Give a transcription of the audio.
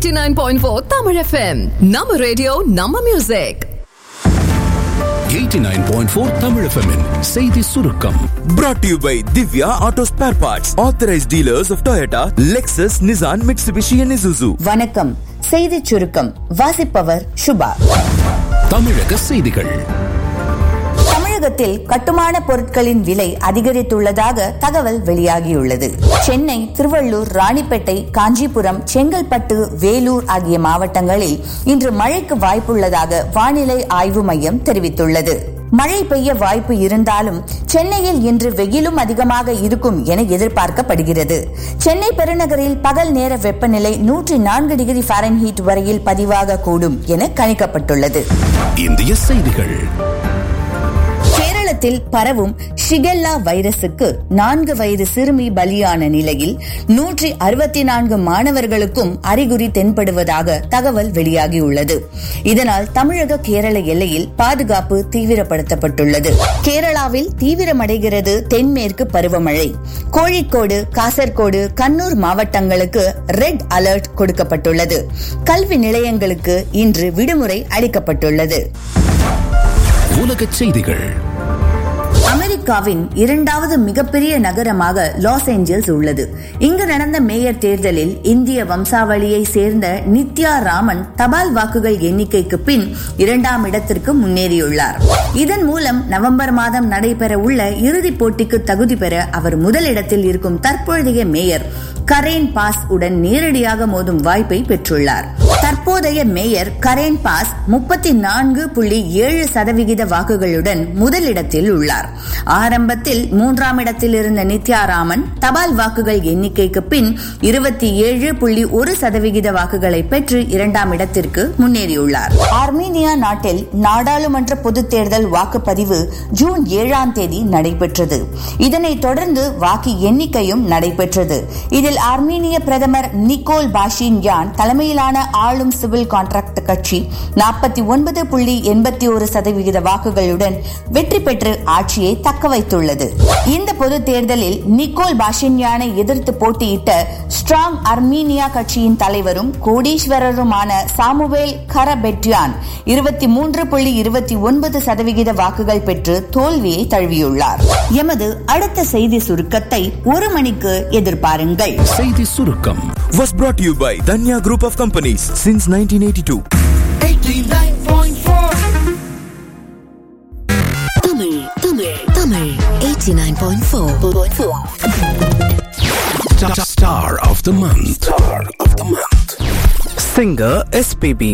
89.4 Tamil FM. Nama radio, Nama music. 89.4 Tamil FM-இன் செய்தி சுருக்கம். Brought to you by Divya Auto Spare Parts, authorized dealers of Toyota, Lexus, Nissan, Mitsubishi and Isuzu. வணக்கம். செய்தி சுருக்கம் வாசிப்பவர் சுபா. தமிழக செய்திகள். தமிழகத்தில் கட்டுமான பொருட்களின் விலை அதிகரித்துள்ளதாக தகவல் வெளியாகியுள்ளது. சென்னை, திருவள்ளூர், ராணிப்பேட்டை, காஞ்சிபுரம், செங்கல்பட்டு, வேலூர் ஆகிய மாவட்டங்களில் இன்று மழைக்கு வாய்ப்புள்ளதாக வானிலை ஆய்வு மையம் தெரிவித்துள்ளது. மழை பெய்ய வாய்ப்பு இருந்தாலும் சென்னையில் இன்று வெயிலும் அதிகமாக இருக்கும் என எதிர்பார்க்கப்படுகிறது. சென்னை பெருநகரில் பகல் நேர வெப்பநிலை 104 டிகிரி ஃபாரன்ஹீட் வரையில் பதிவாக கூடும் என கணிக்கப்பட்டுள்ளது. இந்திய செய்திகள். கேரளத்தில் பரவும் ஷிகெல்லா வைரசுக்கு 4 வயது சிறுமி பலியான நிலையில் 164 மாணவர்களுக்கும் அறிகுறி தென்படுவதாக தகவல் வெளியாகியுள்ளது. இதனால் தமிழக கேரள எல்லையில் பாதுகாப்பு தீவிரப்படுத்தப்பட்டுள்ளது. கேரளாவில் தீவிரமடைகிறது தென்மேற்கு பருவமழை. கோழிக்கோடு, காசர்கோடு, கண்ணூர் மாவட்டங்களுக்கு ரெட் அலர்ட் கொடுக்கப்பட்டுள்ளது. கல்வி நிலையங்களுக்கு இன்று விடுமுறை அளிக்கப்பட்டுள்ளது. உலகச் செய்திகள். அமெரிக்காவின் 2வது மிகப்பெரிய நகரமாக லாஸ் ஏஞ்சல்ஸ் உள்ளது. இங்கு நடந்த மேயர் தேர்தலில் இந்திய வம்சாவளியை சேர்ந்த நித்யா ராமன் தபால் வாக்குகள் எண்ணிக்கைக்கு பின் 2ஆம் இடத்திற்கு முன்னேறியுள்ளார். இதன் மூலம் நவம்பர் மாதம் நடைபெற உள்ள இறுதிப் போட்டிக்கு தகுதி பெற அவர் முதலிடத்தில் இருக்கும் தற்போதைய மேயர் கரேன் பாஸ் உடன் நேரடியாக மோதும் வாய்ப்பை பெற்றுள்ளார். தற்போதைய மேயர் கரேன் பாஸ் 34.7% வாக்குகளுடன் முதலிடத்தில் உள்ளார். ஆரம்பத்தில் 3ஆம் இடத்தில் இருந்த நித்யாராமன் தபால் வாக்குகள் எண்ணிக்கைக்கு பின் 27.1% வாக்குகளை பெற்று 2ஆம் இடத்திற்கு முன்னேறியுள்ளார். ஆர்மீனியா நாட்டில் நாடாளுமன்ற பொதுத் தேர்தல் வாக்குப்பதிவு ஜூன் 7ஆம் தேதி நடைபெற்றது. இதனைத் தொடர்ந்து வாக்கு எண்ணிக்கையும் நடைபெற்றது. இதில் ஆர்மீனிய பிரதமர் நிக்கோல் பாஷின்யான் தலைமையிலான ஆளும் சிவில் கான்ட்ராக்ட் கட்சி 49.81% வாக்குகளுடன் வெற்றி பெற்று ஆட்சியை தக்க வைத்துள்ளது. இந்த பொது தேர்தலில் நிக்கோல் பாஷின்யானை எதிர்த்து போட்டியிட்ட ஸ்ட்ராங் ஆர்மீனியா கட்சியின் தலைவரும் கோடீஸ்வரருமான சாமுவேல் கரபெட்யான் 23.29% வாக்குகள் பெற்று தோல்வியை தழுவியுள்ளார். எமது அடுத்த செய்தி சுருக்கத்தை 1 மணிக்கு எதிர்பாருங்கள். செய்தி சுருக்கம் Was brought to you by Danya Group of Companies since 1982. 89.4 Tamil 89.4. Star of the month. Singer SPB